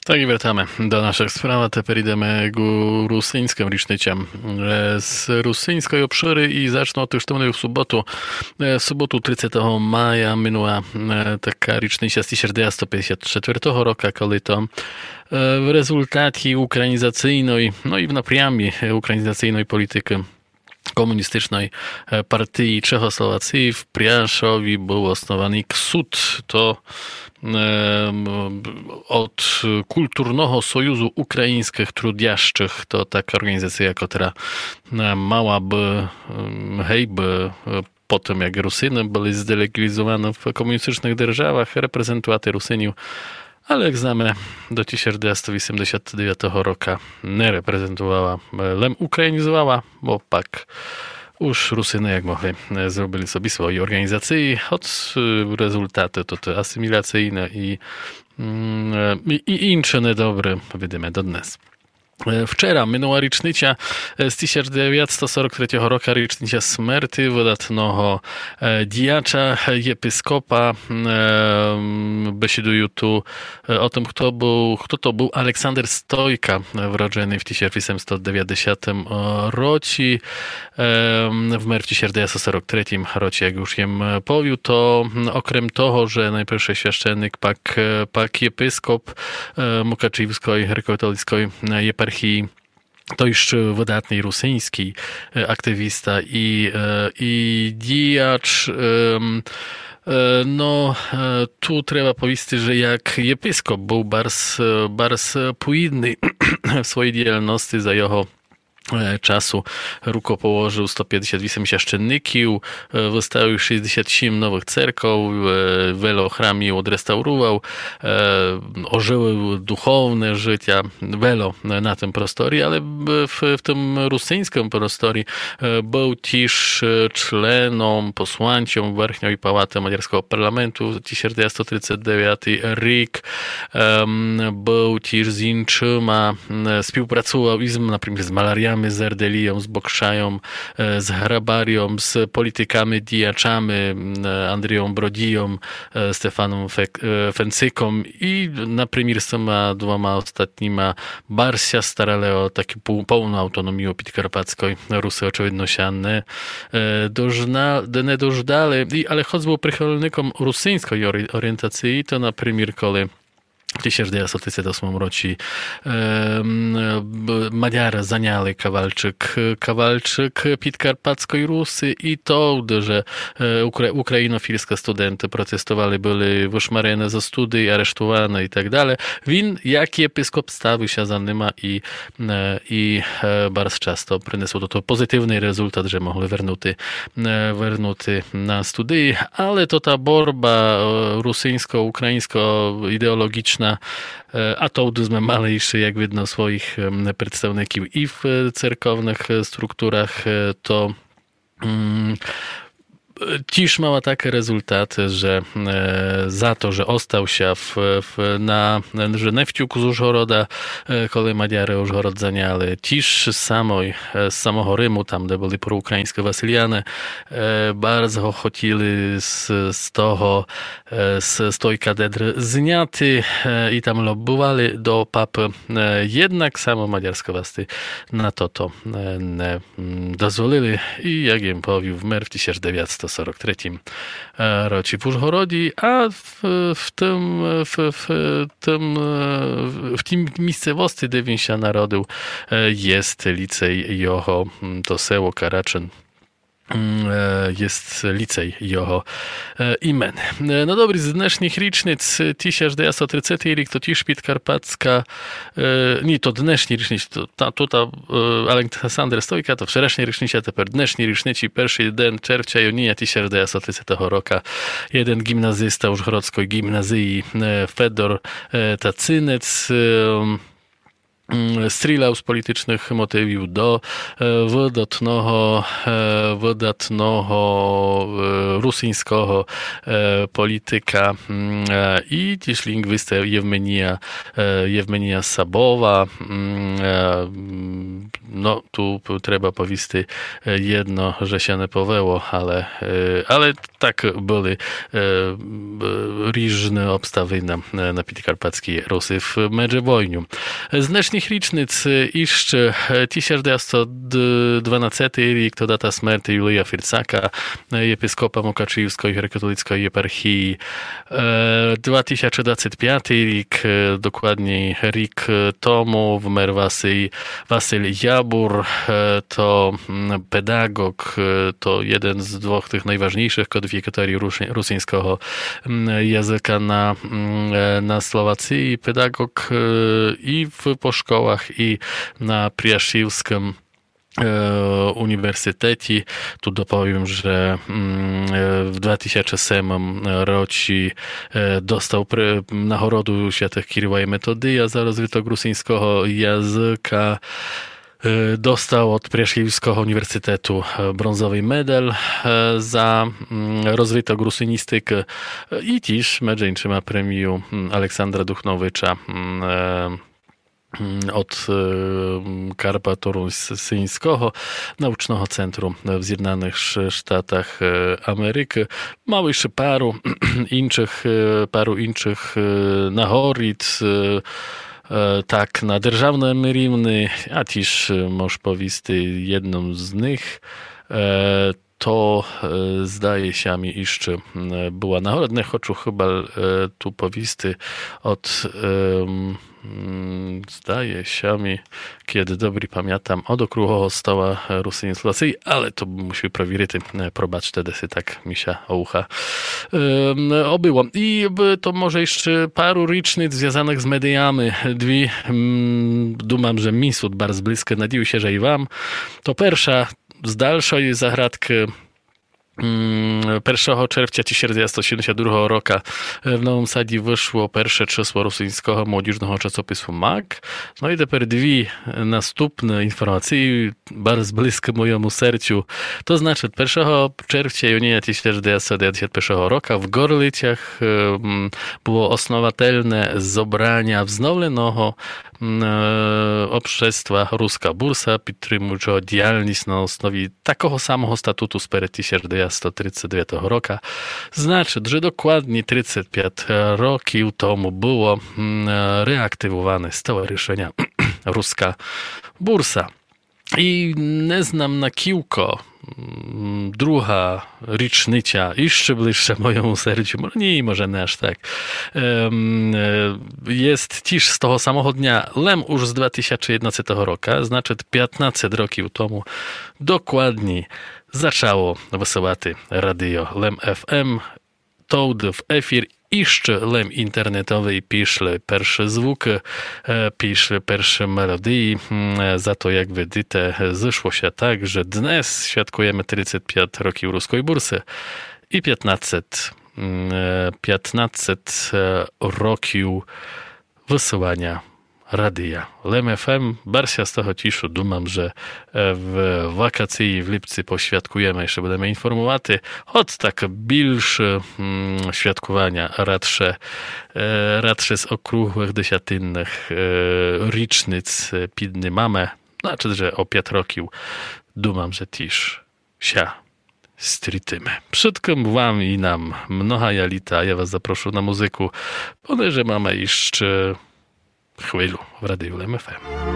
Tak i wracamy do naszych spraw. Teraz idziemy ku rusyńskim річницям. Z rusyńskiej obszury i zacznę od tych w sobotu. W sobotu 30 maja minęła taka rocznica z 1954 roku, kiedy to w rezultacie ukrainizacyjnej, no i w naprzemianie ukrainizacyjnej polityki komunistycznej partii Czechosłowacji w Priaszowie był osnowany KSUT. To od Kulturnego Sojuzu Ukraińskich Trudiaszczych, to taka organizacja, która mała by po tym, jak Rusyny byli zdelegalizowane w komunistycznych державach, reprezentowaty Rusyniów, ale jak znamy, do 1989 roku nie reprezentowała, lem ukrainizowała, bo pak już Rusyny, jak mogli, zrobili sobie swoje organizacje. Od rezultaty to te asymilacyjne i inne niedobre, widzimy do dnes. Wczoraj minęła rocznica z 1943 roku, rocznica śmierci wydatnego działacza, episkopa. Besieduję tu o tym, kto to był Aleksander Stojka, urodzony w 1890 roku. Wmer w 1943 roku, jak już jem powił, to okrem toho, że najpierwszy święcennik, pak episkop Mukaczewskiej grekokatolickiej eparchii, to jeszcze wydatny rosyjski aktywista i działacz. No, tu trzeba powiedzieć, że jak episkop był bardzo płynny w swojej działalności za jego czasu, rukopołożył 158 święcenników, wystawił 67 nowych cerków, wiele chramów odrestaurował, ożywił duchowne życie, wiele na tym prostorie, ale w tym rosyjskim prostorie był też członem, posłanciem Верхньої Палати Maďarskiego Parlamentu w 1939 rok, był też z innymi, współpracował na przykład z malariami, z Erdelią, z Bokszają, z Hrabarią, z politykami, działaczami, Andrzejem Brodiją, Stefanem Fencyką i na przykład z tymi dwoma ostatnimi bardzo starali o taką pełną autonomię podkarpacką. Rusy oczywiście się nie dożdali, ale choć był przychylnikiem rosyjskiej orientacji, to na przykład kiedy w 1938 roku Maďary zajęli Kowalczyk podkarpackiej Rusy i to, że ukrainofilskie studenty protestowali, byli wyszmarane ze studiów, aresztowane i tak dalej. Win, jak episkop stawił się za nimi i bardzo często przyniosło to pozytywny rezultat, że mogli wrócić na studia, ale to ta borba rosyjsko-ukraińsko-ideologiczna, a to sme mali jeszcze, jak widno, swoich przedstawników i w cerkownych strukturach, to też miała takie rezultaty, że za to, że ostał się że nie wciókł z Użhoroda, kiedy Maďary Użhorod zajęli, też z samego Rymu, tam gdzie byli proukraińskie Wasyliany, bardzo chcieli z toho z katedry zняти i tam lobbowali do papy. Jednak samo maďarskie własty na to nie dozwolili i jak im powił wmer w 1943 roku w Użhorodzie, a w tym miejscowości, gdzie on się narodził, jest licej jego, to seło Karaczyn. Jest licej jego imen. No dobry, z dnešních rocznic 1930 rok to też Podkarpacka, nie to dnešní rocznic, to Aleksander Stojka, to wczorajszej rocznicy, a teraz dnešní rocznicy, pierwszy dzień czerwca junia 1930 roku. Jeden gimnazysta Użhorodzkiej gimnazji, Fedor Tacynec, Стріляв з політичних мотивів до видатного русинського політика і тіж лінгвіста Євменія Сабова. No, tu trzeba powiedzieć jedno, że się nie powiało, ale tak były różne obstawienia na Podkarpackiej Rusy w międzywojniu. Z dnešných rocznic jeszcze 1912 rok to data śmierci Julija Fircaka, episkopa Mukaczyńskiej grekokatolickiej eparchii. 2025 rok, dokładniej rok temu, wmer Wasyl Jabur, to pedagog, to jeden z dwóch tych najważniejszych kodyfikatorów rosyjskiego języka na Słowacji, pedagog i po szkołach, i na Priaszywskim Uniwersytecie. Tu dopowiem, że w 2007 roku dostał nagrodę Świętych Kiryła i Metodyja za rozwój gruzińskiego języka. Dostał od Priaszywskiego Uniwersytetu brązowy medal za rozwój gruzynistykę i też ma premię Aleksandra Duchnowicza od Karpatorusyńskiego Naucznego Centrum w Zjednoczonych Stanach Ameryki. Mamy jeszcze paru innych nagród, tak na державnym rівні, a też można powiedzieć jedną z nich, to zdaje się mi jeszcze była nagroda, хочу chyba tu powiedzieć od zdaje się mi, kiedy dobrze pamiętam, od okrągłego stołu Rusyń-Słowacji, ale to musi przewierzyć, probacz wtedy się tak mi się ucha obyło. I to może jeszcze paru rocznic związanych z mediami. Dwie, dumam, że mi są bardzo bliskie, nadzieję się, że i wam. To pierwsza z dalszej zagradki 1 czerwca 1972 roku w Nowym Sadzie wyszło pierwsze czysło rosyjskiego młodzieżnego czasopismu MAK. No i teraz dwie następne informacje, bardzo bliskie mojemu sercu. To znaczy 1 czerwca 1991 roku w Gorlicach było osnowatelne zebrania wznowionego Общества Ruska Bursa, підтримуючого діяльність на основі такого самого статуту з 1939 roku. Znaczy, że dokładnie 35 rokів тому było reaktywowane stowarzyszenie Ruska Bursa. I nie znam na kilko druga rocznica, jeszcze bliższa mojemu sercu, może nie aż tak. Jest też z tego samego dnia, lem już z 2011 roku, znaczy 15 roków temu, dokładnie zaczęło wysyłać radio Lem FM, to w efir. Jeszcze lem internetowy pisze pierwsze zwuki, pisze pierwsze melodie. Za to, jak widzicie, zeszło się tak, że dnes świadkujemy 35 roków ruskiej bursy i 15 roków wysyłania radia. Lem FM, bardzo z tego ciszu dumam, że w wakacje w lipcu poświadkujemy, jeszcze będziemy informować, choć tak bільше świadkowania, radsze z okrągłych, dziesiętnych rocznic pidny mamy, znaczy, że o 5 roków dumam, że też się stritymy. Wszystkim wam i nam mnoha jalita, ja was zaproszę na muzyku, że mamy jeszcze chwilę w Radiu Lem FM.